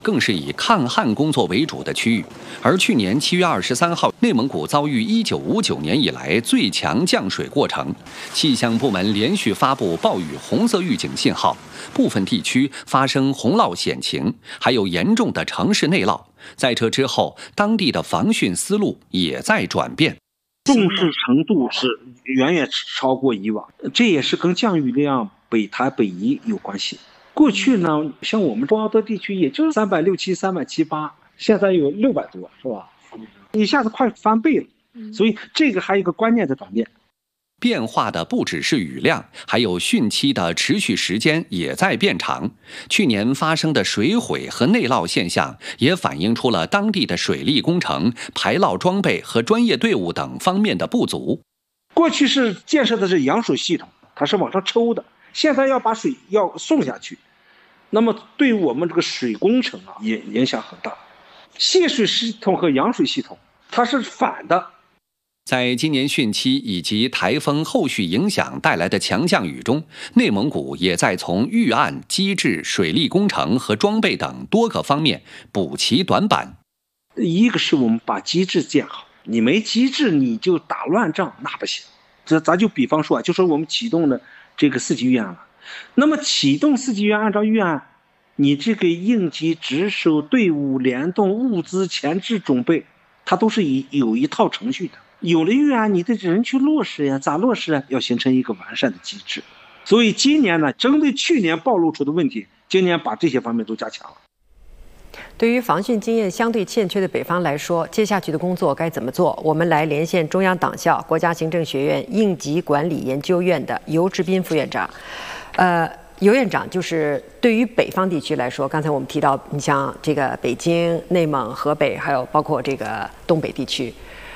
更是以抗旱工作为主的区域。而去年7月23号，内蒙古遭遇1959年以来最强降水过程，气象部门连续发布暴雨红色预警信号，部分地区发生洪涝险情，还有严重的城市内涝。在这之后，当地的防汛思路也在转变， 重视程度是远远超过以往，这也是跟降雨量北台北移有关系。过去呢，像我们中奥德地区也就是367、378，现在有600多，是吧？一下子快翻倍了，所以这个还有一个关键的转变。 变化的不只是雨量，还有汛期的持续时间也在变长。去年发生的水毁和内涝现象，也反映出了当地的水利工程、排涝装备和专业队伍等方面的不足。 过去是建设的是扬水系统，它是往上抽的，现在要把水要送下去，那么对于我们这个水工程也影响很大。泄水系统和扬水系统它是反的。 在今年汛期以及台风后续影响带来的强降雨中，内蒙古也在从预案、机制、水利工程和装备等多个方面补齐短板。 一个是我们把机制建好，你没机制你就打乱仗那不行。咱就比方说就说我们启动了这个4级预案了，那么启动4级预案，按照预案，你这个应急值守队伍联动物资前置准备，它都是有一套程序的。有了预案，你的人去落实呀，咋落实啊？要形成一个完善的机制。所以今年呢，针对去年暴露出的问题，今年把这些方面都加强了。 对于防汛经验相对欠缺的北方来说，接下去的工作该怎么做？我们来连线中央党校国家行政学院应急管理研究院的尤志斌副院长。尤院长，就是对于北方地区来说，刚才我们提到，你像这个北京、内蒙、河北，还有包括这个东北地区。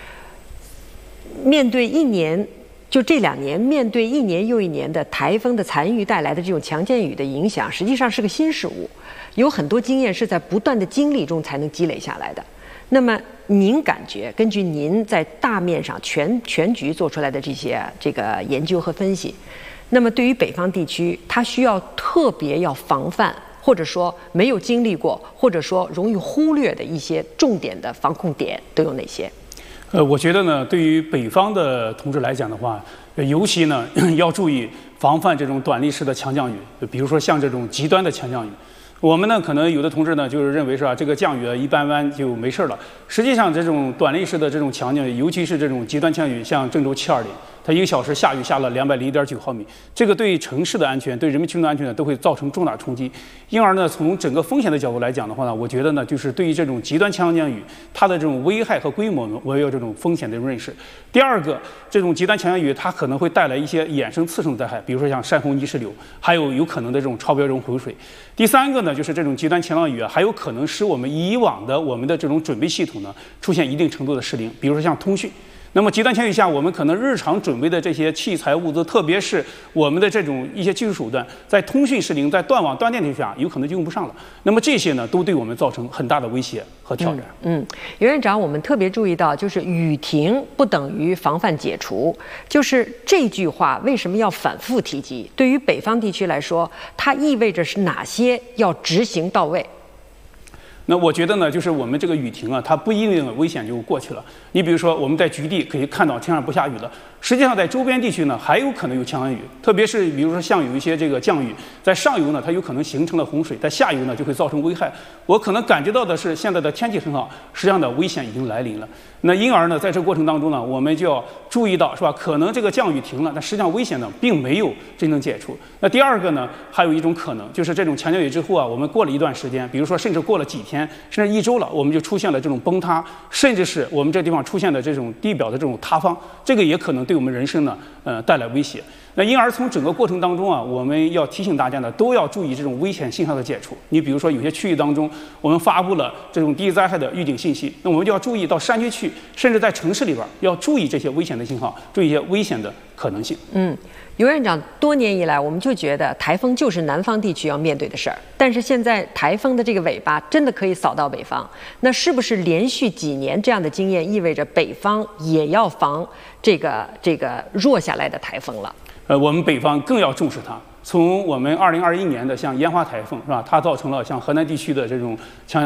面对这2年，面对1年又1年的台风的残余带来的这种强降雨的影响，实际上是个新事物，有很多经验是在不断的经历中才能积累下来的。那么您感觉，根据您在大面上全局做出来的这个研究和分析，那么对于北方地区，它需要特别要防范，或者说没有经历过，或者说容易忽略的一些重点的防控点都有哪些？ 我觉得呢，对于北方的同志来讲的话，尤其呢要注意防范这种短历时的强降雨，比如说像这种极端的强降雨。我们呢，可能有的同志呢，就是认为是吧，这个降雨一般般就没事了。实际上，这种短历时的这种强降雨，尤其是这种极端强雨，像郑州720，它1个小时下雨下了201.9毫米，这个对城市的安全、对人民群众的安全呢，都会造成重大冲击。因而呢，从整个风险的角度来讲的话呢，我觉得呢，就是对于这种极端强降雨，它的这种危害和规模呢，我也有这种风险的认识。第二个，这种极端强降雨它可能会带来一些衍生次生的灾害，比如说像山洪泥石流，还有可能的这种超标这种洪水。第三个呢，就是这种极端强降雨还有可能使我们以往的我们的这种准备系统呢出现一定程度的失灵，比如说像通讯。那么极端强雨下，我们可能日常准备的这些器材物资，特别是我们的这种一些技术手段，在通讯失灵、在断网断电下，有可能就用不上了。那么这些呢，都对我们造成很大的威胁和挑战。 尤院长，我们特别注意到，就是雨停不等于防范解除，就是这句话为什么要反复提及？对于北方地区来说，它意味着是哪些要执行到位？ 那我觉得呢，就是我们这个雨停啊，它不一定危险就过去了。你比如说，我们在局地可以看到天上不下雨了，实际上在周边地区呢，还有可能有强降雨，特别是比如说像有一些这个降雨，在上游呢，它有可能形成了洪水，在下游呢就会造成危害。我可能感觉到的是，现在的天气很好，实际上的危险已经来临了。那因而呢，在这个过程当中呢，我们就要注意到，是吧？可能这个降雨停了，但实际上危险呢并没有真正解除。那第二个呢，还有一种可能，就是这种强降雨之后啊，我们过了一段时间，比如说甚至过了几天，甚至1周了，我们就出现了这种崩塌，甚至是我们这地方出现的这种地表的这种塌方，这个也可能对我们人生呢，带来威胁。那因而从整个过程当中啊，我们要提醒大家呢，都要注意这种危险信号的解除。你比如说，有些区域当中，我们发布了这种第一灾害的预警信息，那我们就要注意到山区区，甚至在城市里边，要注意这些危险的信号，注意一些危险的可能性。 尤院长，多年以来，我们就觉得台风就是南方地区要面对的事儿，但是现在台风的这个尾巴真的可以扫到北方，那是不是连续几年这样的经验意味着北方也要防这个弱下来的台风了？ 我们北方更要重视它。 从我们2021年的像烟花台风是吧，它造成了像河南地区的这种强